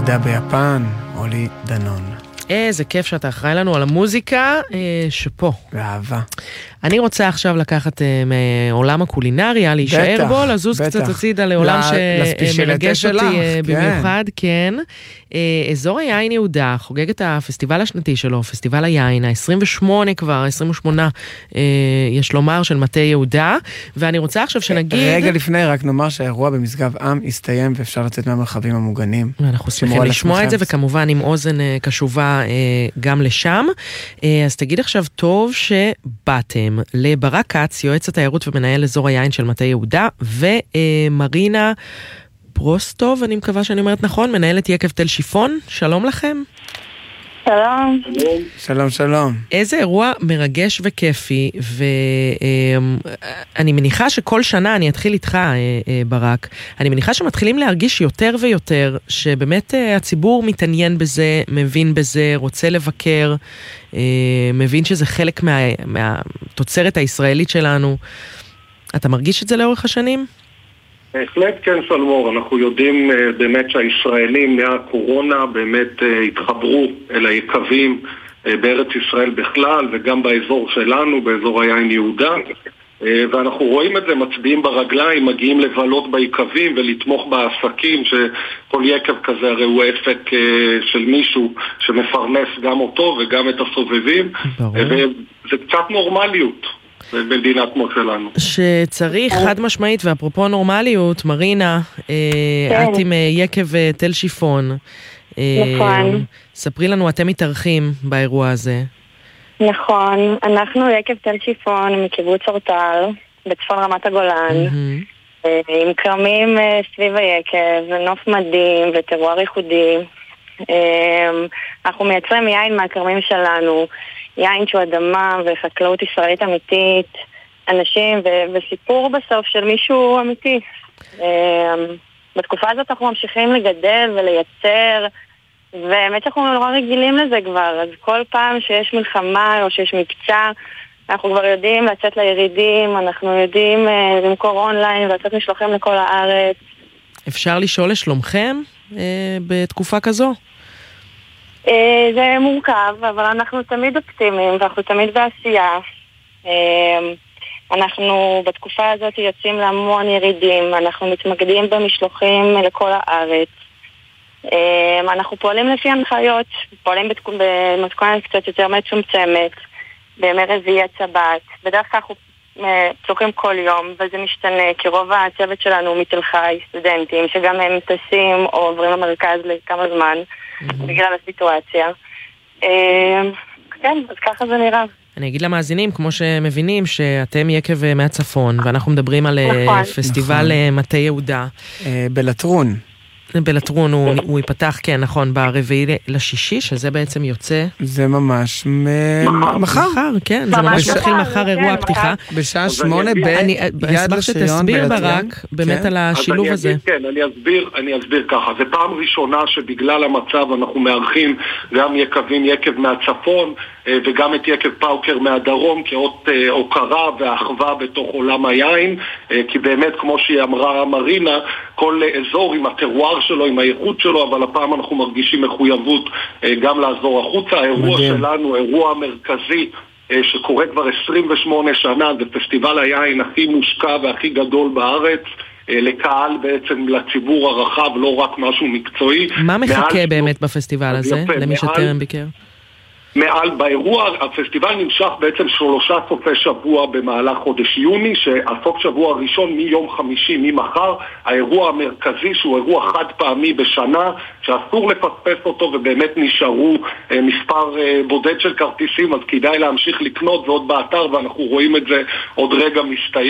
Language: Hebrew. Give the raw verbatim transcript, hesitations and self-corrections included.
ילדה ביפן, אולי דנון. איזה כיף שאתה אחראי לנו על המוזיקה, שפה. ואהבה. אני רוצה עכשיו לקחת מעולם הקולינריה, להישאר בו, לזוז קצת הצידה לעולם שמרגש אותי במיוחד, כן. אזור היין יהודה חוגג את הפסטיבל השנתי שלו, פסטיבל היין, ה-עשרים ושמונה כבר, ה-עשרים ושמונה, יש לומר, של מטה יהודה, ואני רוצה עכשיו שנגיד... רגע לפני, רק נאמר שהאירוע במסגב עם הסתיים, ואפשר לצאת מהמרחבים המוגנים. ואנחנו שמחים לשמוע את זה, וכמובן עם אוזן קשובה גם לשם. אז תגיד עכשיו טוב שבאתם לברק קץ, יועץ התיירות ומנהל אזור היין של מטה יהודה, ומרינה פרוסטוב, אני מקווה שאני אומרת נכון, מנהלת יקב תל שיפון. שלום לכם. שלום. שלום, שלום. איזה אירוע מרגש וכיפי, ואני מניחה שכל שנה, אני אתחיל איתך ברק, אני מניחה שמתחילים להרגיש יותר ויותר, שבאמת הציבור מתעניין בזה, מבין בזה, רוצה לבקר, מבין שזה חלק מה, מהתוצרת הישראלית שלנו. אתה מרגיש את זה לאורך השנים? בהחלט כן, סלמור. אנחנו יודעים באמת שהישראלים מהקורונה באמת התחברו אל היקבים בארץ ישראל בכלל וגם באזור שלנו, באזור היין יהודה, ואנחנו רואים את זה, מצביעים ברגליים, מגיעים לבלות ביקבים ולתמוך בעסקים, שכל יקב כזה הרי הוא עסק של מישהו שמפרנס גם אותו וגם את הסובבים, וזה קצת נורמליות במדינה כמו שלנו. שצריך חד משמעית, ואפרופו נורמליות, מרינה, את עם יקב תל שיפון. נכון. ספרי לנו, אתם מתארחים באירוע הזה. נכון, אנחנו יקב תל שיפון מקיבוץ אורטל, בצפון רמת הגולן, עם קרמים סביב היקב, ונוף מדהים וטרואר ייחודי. אנחנו מייצרים יין מהקרמים שלנו, יין שהוא אדמה וחקלאות ישראלית אמיתית, אנשים ו- וסיפור בסוף של מישהו אמיתי. בתקופה הזאת אנחנו ממשיכים לגדל ולייצר, ובאמת שאנחנו נורא רגילים לזה כבר, אז כל פעם שיש מלחמה או שיש מבצע, אנחנו כבר יודעים לצאת לירידים, אנחנו יודעים למכור אונליין ולצאת משלוחים לכל הארץ. אפשר לשאול לשלומכם אה, בתקופה כזו? זה מורכב, אבל אנחנו תמיד אופטימיים ואנחנו תמיד בעשייה. אנחנו בתקופה הזאת יוצאים להמון ירידים, אנחנו מתמקדים במשלוחים לכל הארץ. אנחנו פועלים לפי הנחיות, פועלים במתכונת קצת יותר מצומצמת, בימי רביעי עד שבת. בדרך כלל אנחנו צורכים כל יום, וזה משתנה, כי רוב הצוות שלנו הוא מתל חי, סטודנטים, שגם הם טסים או עוברים למרכז לכמה זמן. בגלל הסיטואציה. כן, אז ככה זה נראה. אני אגיד למאזינים, כמו שמבינים, שאתם יקב מהצפון, ואנחנו מדברים על פסטיבל מטה יהודה. בלטרון. בלטרון הוא ייפתח, כן, נכון, ברביעי לשישי, שזה בעצם יוצא... זה ממש מחר. מחר, כן, זה ממש מתחיל מחר אירוע הפתיחה. בשעה שמונה ביד לשריון. אני אשמח שתסביר ברק, באמת על השילוב הזה. כן, אני אסביר, אני אסביר ככה. זה פעם ראשונה שבגלל המצב אנחנו מארחים גם יקבים יקב מהצפון, וגם את יקב פאוקר מהדרום, כאות הוקרה ואחווה בתוך עולם היין, כי באמת, כמו שהיא אמרה מרינה, כל אזור עם הטרואר שלו, עם האיכות שלו, אבל הפעם אנחנו מרגישים מחויבות גם לעזור החוצה. האירוע מדהים. שלנו, אירוע מרכזי, שקורה כבר עשרים ושמונה שנה, זה פסטיבל היין הכי מושקע והכי גדול בארץ, לקהל בעצם, לציבור הרחב, לא רק משהו מקצועי. מה מחכה באמת בפסטיבל הזה, למי שטרם ביקר? מעל באירוע, הפסטיבל נמשך בעצם שלושה סופי שבוע במהלך חודש יוני, שהסוף שבוע הראשון מיום חמישי, ממחר, האירוע המרכזי שהוא אירוע חד פעמי בשנה, שאסור לפספס אותו, ובאמת נשארו אה, מספר אה, בודד של כרטיסים, אז כדאי להמשיך לקנות, ועוד באתר, ואנחנו רואים את זה עוד רגע מסתיים.